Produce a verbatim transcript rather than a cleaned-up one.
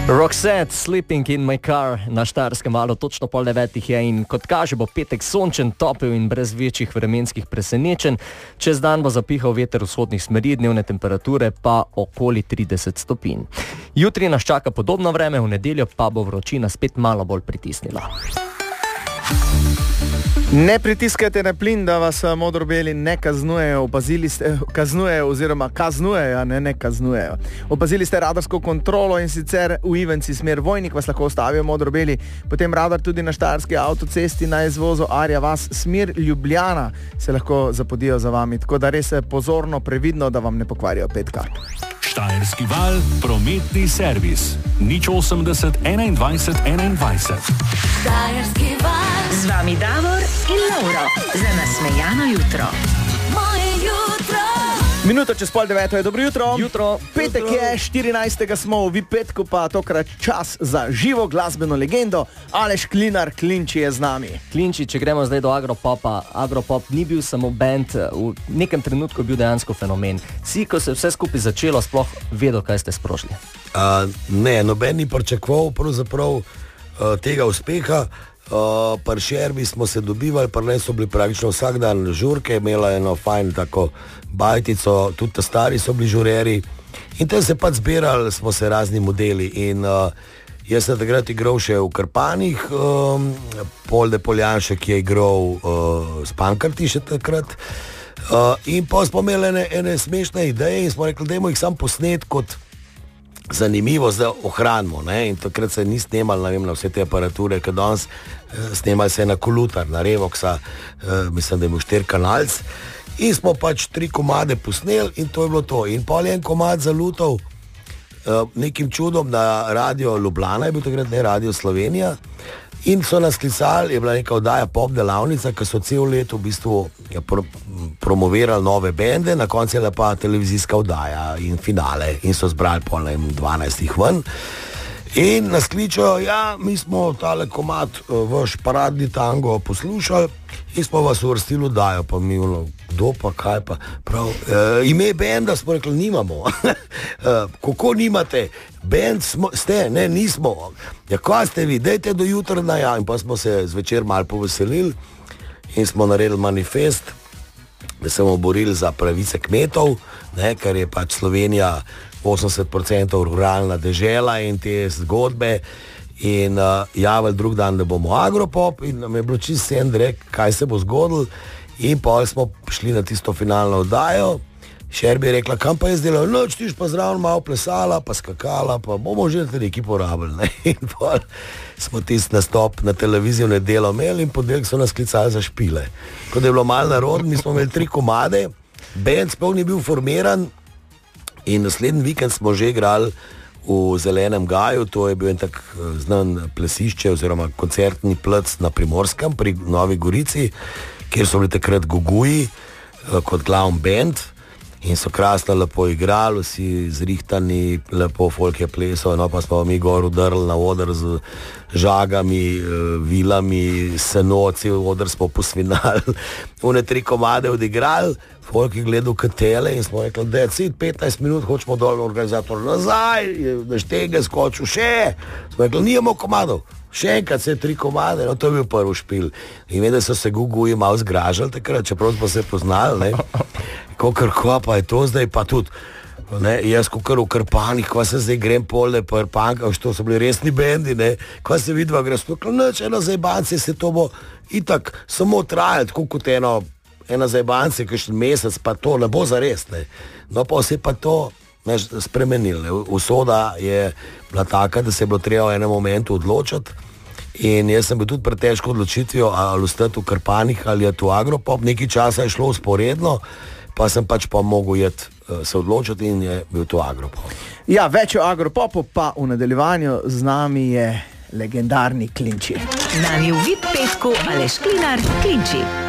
Roxette, Sleeping in my car, na Štajerskem valu točno pol devetih je in kot kaže bo petek sončen, topel in brez večjih vremenskih presenečenj. Čez dan bo zapihal veter vzhodnih smeri, dnevne temperature pa okoli trideset stopinj. Jutri nas čaka podobno vreme, v nedeljo pa bo vročina spet malo bolj pritisnila. Ne pritiskajte na plin, da vas modro-beli ne kaznujejo, opazili ste, kaznujejo oziroma kaznujejo, ne, ne kaznujejo. Opazili ste radarsko kontrolo in sicer v Ivenci smer Vojnik vas lahko ostavijo modro-beli, potem radar tudi na štajerski avtocesti na izvozu Arja vas smer Ljubljana se lahko zapodijo za vami, tako da res pozorno, previdno, da vam ne pokvarijo petka. Štajerski val, prometni servis. nič osemdeset enaindvajset enaindvajset. Štajerski val. Z vami Davor in Lauro. Za nasmejano jutro. Moje jutro. Minuto čez pol deveto je dobro jutro. Jutro. Petek je, štirinajstega smo v Vipetku, pa tokrat čas za živo glasbeno legendo. Aleš Klinar, Klinči je z nami. Klinči, če gremo zdaj do Agropopa. Agropop ni bil samo band, v nekem trenutku bil dejansko fenomen. Si, ko se je vse skupaj začelo, sploh vedel, kaj ste sprošli? Uh, ne, noben ni pričakoval pravzaprav uh, tega uspeha. Uh, par šerbi smo se dobivali, par ne so bili praktično vsak dan žurke, imela eno fajn tako bajtico, tudi ta stari so bili žureri in tam se pač zbirali smo se razni modeli in uh, jaz sem takrat igral še v Krpanih, um, Polde Poljanšek je igral uh, s Pankrti še takrat uh, in pa smo imeli ene, ene smešne ideje in smo rekli, dajmo jih sam posnet kot zanimivo, da ohranimo, ne? In takrat se ni snemali, ne vem, na vse te aparature, ker danes eh, snemali se na Kolutar, na Revoxa, eh, mislim, da je imel štiri kanalc in smo pač tri komade posneli in to je bilo to. In pol je en komad zalutal eh, nekim čudom na Radio Ljubljana, je bil takrat ne Radio Slovenija in so nas klicali, je bila neka oddaja Pop delavnica, ki so cel leto v bistvu ja, pro, promovirali nove bende, na koncu je pa televizijska oddaja in finale in so zbrali pol dvanajstih ven in nas kličajo, ja, mi smo tale komad, vaš paradni tango poslušali in smo vas uvrstili oddajo, pa mi ono, kdo pa, kaj pa, prav, e, ime benda smo rekli, nimamo, e, kako nimate, bend smo, ste, ne, nismo, ja, kaj ste vi, dejte do jutra na ja, in pa smo se zvečer malo poveselili in smo naredili manifest, da se bomo borili za pravice kmetov, ne, ker je pač Slovenija osemdeset procentov ruralna dežela in te zgodbe in uh, javili drug dan, da bomo Agropop in nam je bilo čisto sen drek, kaj se bo zgodilo in pa smo šli na tisto finalno oddajo. Šerbi je rekla, kam pa je zdelo, noč tiš pa zraven malo plesala, pa skakala, pa bomo že neki porabili, ne, in pa smo tisti nastop na televizijo nedelo imeli in podelk so nas klicali za špile. Ko je bilo malo narod, mi smo imeli tri komade, band sploh ni bil formiran in naslednji vikend smo že igrali v Zelenem gaju, to je bil en tak znan plesišče oziroma koncertni plec na Primorskem pri Novi Gorici, kjer so bili takrat Guguji kot glavni band in so krasno lepo igrali, vsi zrihtani, lepo folk je plesal, no pa smo mi gor udrli na oder z žagami, vilami, senoci, oder smo posvinali, one tri komade odigrali, folk je gledal katele in smo rekli, da je petnajst minut, hočemo dol organizator nazaj, da štege skočil še, smo rekli, nijemo komadov. Še enkrat se tri komade, no to je bil prvi špil. In vem, da so se Guguji malo zgražali takrat, čeprav smo se poznali, ne. Kokr kva pa je to zdaj, pa tudi, ne, jaz kokr v Krpanih, kva se zdaj grem polne, pa Rpanka, što so bili resni bendi, ne, kva se vidva gre, spokla, neč, ena zajbance se to bo itak samo trajalo, tako kot eno, ena zajbance, kakšen mesec, pa to ne bo zares, ne. No pa se pa to spremenili. Usoda je bila taka, da se je bilo treba v enem momentu odločiti in jaz sem bil tudi pred težko odločitvijo, ali ostati v Krpanih ali je to Agropop. Nekaj časa je šlo usporedno, pa sem pač pa mogel jet, se odločiti in je bil to Agropop. Ja, več o Agropopu pa v nadaljevanju, z nami je legendarni Klinči. Z nami v Vipetku Aleš Klinar, Klinči.